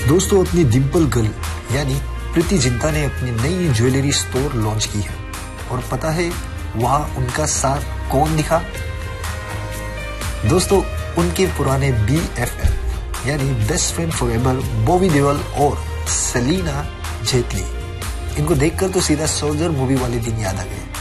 दोस्तों, अपनी डिम्पल गर्ल यानी प्रीति जिंटा ने अपनी नई ज्वेलरी स्टोर लॉन्च की है और पता है वहां उनका साथ कौन दिखा? दोस्तों, उनके पुराने BFF यानी best friend forever Bobby Deol और सेलिना जेटली। इनको देखकर तो सीधा सोल्जर मूवी वाले दिन याद आ गए।